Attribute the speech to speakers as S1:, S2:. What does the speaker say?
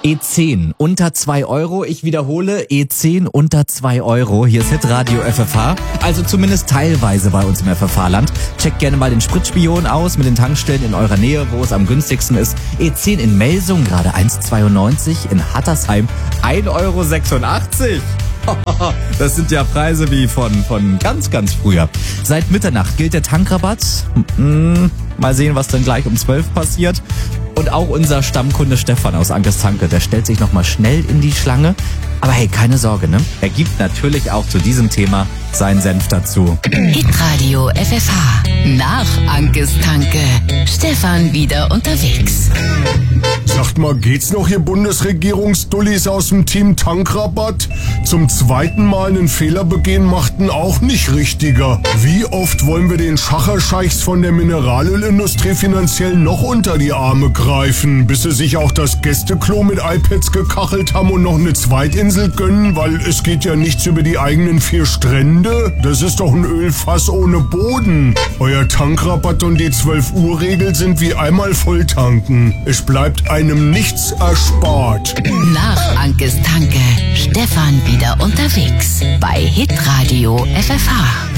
S1: E10 unter 2 Euro. Ich wiederhole, E10 unter 2 Euro. Hier ist Hitradio FFH. Also zumindest teilweise bei uns im FFH-Land. Checkt gerne mal den Spritspion aus mit den Tankstellen in eurer Nähe, wo es am günstigsten ist. E10 in Melsung gerade 1,92. In Hattersheim 1,86 Euro. Das sind ja Preise wie von ganz, ganz früher. Seit Mitternacht gilt der Tankrabatt. Mal sehen, was dann gleich um 12 passiert. Und auch unser Stammkunde Stefan aus Ankes Tanke, der stellt sich nochmal schnell in die Schlange. Aber hey, keine Sorge, ne? Er gibt natürlich auch zu diesem Thema seinen Senf dazu.
S2: Hitradio FFH. Nach Ankes Tanke. Stefan wieder unterwegs.
S3: Sagt mal, geht's noch, ihr Bundesregierungsdullis aus dem Team Tankrabatt? Zum zweiten Mal einen Fehler begehen machten auch nicht richtiger. Wie oft wollen wir den Schacherscheichs von der Mineralölindustrie finanziell noch unter die Arme greifen, bis sie sich auch das Gästeklo mit iPads gekachelt haben und noch eine Zweitinsel gönnen, weil es geht ja nichts über die eigenen 4 Strände? Das ist doch ein Ölfass ohne Boden. Euer Tankrabatt und die 12-Uhr-Regel sind wie einmal volltanken. Es bleibt einem nichts erspart.
S2: Nach Ankes Tanke. Stefan wieder unterwegs bei Hitradio FFH.